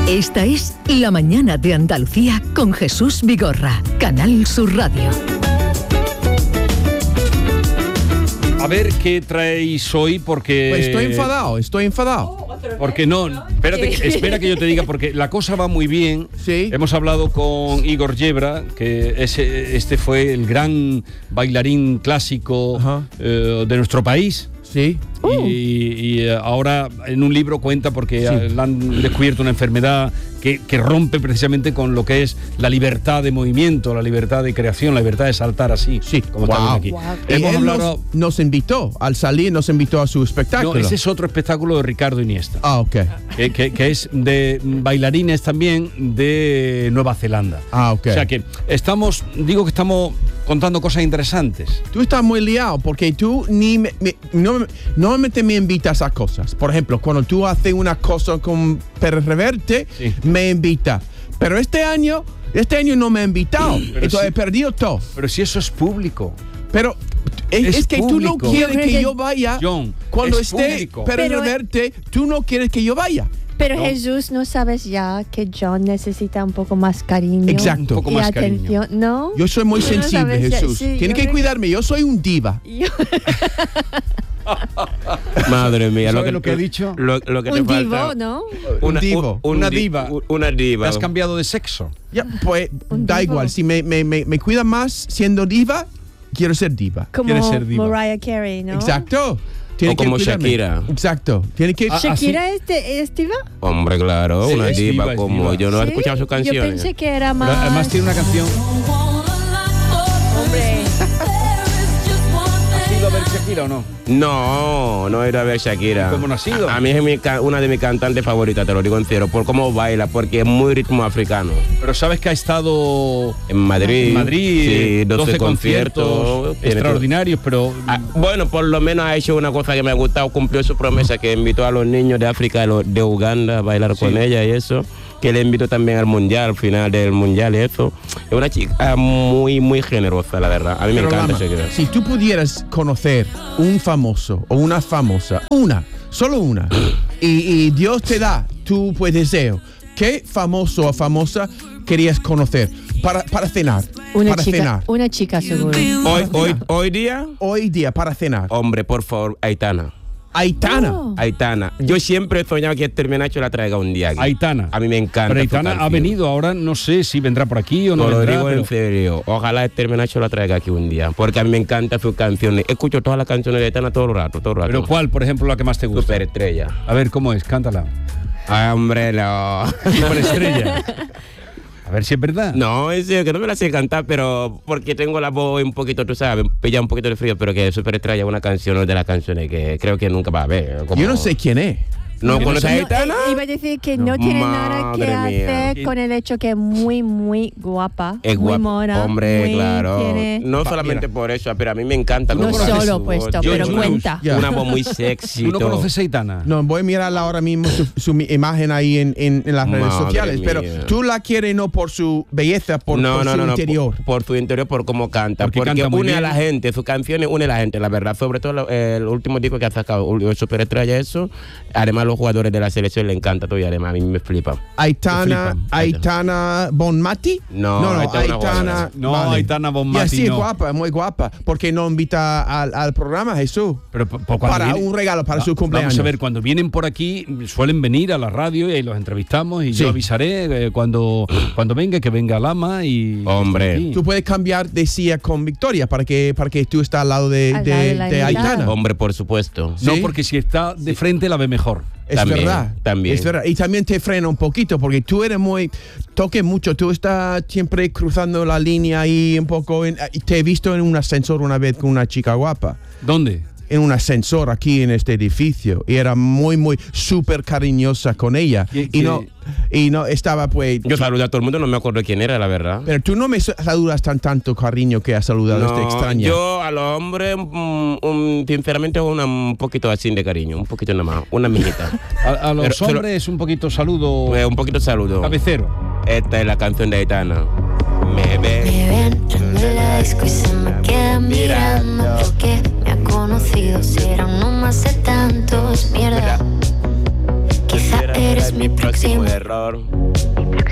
Esta es La Mañana de Andalucía con Jesús Vigorra, Canal Sur Radio. A ver qué traéis hoy, porque... Pues estoy enfadado. Porque no, espera que yo te diga, porque la cosa va muy bien. Sí. Hemos hablado con Igor Yebra, que este fue el gran bailarín clásico de nuestro país. Sí. Y ahora en un libro cuenta, porque le han descubierto una enfermedad que rompe precisamente con lo que es la libertad de movimiento, la libertad de creación, la libertad de saltar así, como estamos aquí. Hemos hablado... nos invitó, al salir nos invitó a su espectáculo. No, ese es otro espectáculo de Ricardo Iniesta. Ok. Que es de bailarines también de Nueva Zelanda. Ok. O sea que estamos contando cosas interesantes. Tú estás muy liado porque tú normalmente me invitas a cosas. Por ejemplo, cuando tú haces una cosa con Pérez Reverte, me invita. Pero este año no me ha invitado. Entonces he perdido todo. Pero si eso es público. Pero es que público. Tú no quieres que yo vaya. John, cuando esté Pérez Reverte, tú no quieres que yo vaya. Pero no. Jesús, ¿no sabes ya que John necesita un poco más cariño? Exacto. Un poco más atención, cariño. ¿no? Yo soy muy sensible, Jesús. Sí, tiene que cuidarme, yo soy un diva. Madre mía, lo que he dicho. Lo que te un falta. Divo, ¿no? Un divo. Una diva. Una diva. ¿Te has cambiado de sexo? Ya, pues da igual. Si me cuidan más siendo diva, quiero ser diva. Como Mariah Carey, ¿no? Exacto. O como Shakira. Exacto. Tiene que... ¿Shakira es diva? Hombre, claro, una diva como diva. Yo no he escuchado sus canciones. Yo pensé que era más... Pero además tiene una canción... Hombre. ¿Has ido a ver Shakira o no? No he ido a ver Shakira. ¿Cómo no has ido? A mí es una de mis cantantes favoritas, te lo digo en serio, por cómo baila, porque es muy ritmo africano. Pero sabes que ha estado en Madrid, sí, 12 conciertos extraordinarios, pero... bueno, por lo menos ha hecho una cosa que me ha gustado, cumplió su promesa, que invitó a los niños de África, de Uganda, a bailar con ella y eso. Que le invito también al mundial, al final del mundial y eso. Es una chica muy, muy generosa, la verdad. A mí me encanta Shakira. Si tú pudieras conocer un famoso o una famosa, solo una, y Dios te da tu deseo, ¿qué famoso o famosa querías conocer para cenar? Una chica seguro. ¿Hoy día? Hoy día, para cenar. Hombre, por favor, Aitana. Aitana. Yo siempre he soñado que este Nacho la traiga un día aquí. Aitana. A mí me encanta. Pero Aitana ha venido, ahora no sé si vendrá por aquí o no vendrá. Lo digo en serio. Ojalá este Nacho la traiga aquí un día. Porque a mí me encantan sus canciones. Escucho todas las canciones de Aitana todo el rato. ¿Pero cuál, por ejemplo, la que más te gusta? Superestrella. A ver, ¿cómo es? Cántala. Hombre, no. Superestrella. A ver si es verdad. No, es que no me la sé cantar, pero porque tengo la voz un poquito, tú sabes, pilla un poquito de frío, pero que Superestrella es una canción de las canciones que creo que nunca va a haber. Yo no sé quién es. ¿No conoces a Aitana? Iba a decir que no tiene nada que hacer con el hecho que es muy, muy guapa. Es muy guapa. mona. Hombre, claro. Tiene... No solamente por eso, pero a mí me encanta. No solo puesto, pero cuenta. Una voz muy sexy. ¿Tú no conoces a Aitana? No, voy a mirarla ahora mismo, su imagen ahí en las redes sociales. Mía. Pero tú la quieres no por su belleza, por su interior. Por su interior, por cómo canta. Porque canta muy une bien. a la gente, sus canciones une a la gente, la verdad. Sobre todo el último disco que ha sacado, Superestrella, eso. Además, los jugadores de la selección le encanta todo y además a mí me flipa. Aitana Bonmati? No, Aitana. No, vale. Aitana Bonmati. Y así no. es guapa, muy guapa. ¿Por qué no invita al programa, Jesús? Pero para un regalo para su cumpleaños. Vamos a ver, cuando vienen por aquí suelen venir a la radio y ahí los entrevistamos y yo avisaré cuando venga, que venga Lama y... Hombre. Tú puedes cambiar de silla con Victoria para que tú estés al lado de Aitana. Hombre, por supuesto. No, porque si está de frente la ve mejor. Es verdad. Y también te frena un poquito porque tú eres toques mucho, tú estás siempre cruzando la línea y un poco, te he visto en un ascensor una vez con una chica guapa. ¿Dónde? En un ascensor aquí en este edificio y era muy súper cariñosa con ella y no estaba yo saludé a todo el mundo, no me acuerdo quién era, la verdad. Pero tú no me saludas tanto cariño que has saludado a esta extraña. Yo a los hombres sinceramente un poquito así de cariño, un poquito nada más, una mijita. A los hombres un poquito saludo. Un poquito saludo. Cabecero. Esta es la canción de Aitana. Me ven en la disco y se me queda mirando porque me ha conocido, será uno más de tantos, mierda. Quizá eres mi próximo error.